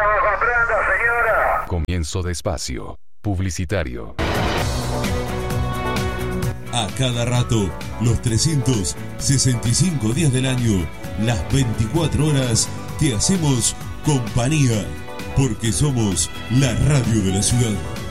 Estamos comprando, señora. Comienzo de espacio publicitario. A cada rato, los 365 días del año, las 24 horas, te hacemos compañía, porque somos la radio de la ciudad.